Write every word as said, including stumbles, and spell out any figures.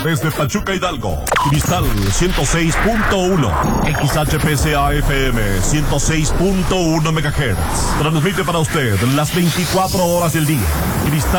Desde Pachuca, Hidalgo, Cristal ciento seis punto uno, X H P C A F M ciento seis punto uno megahertz. Transmite para usted las veinticuatro horas del día. Cristal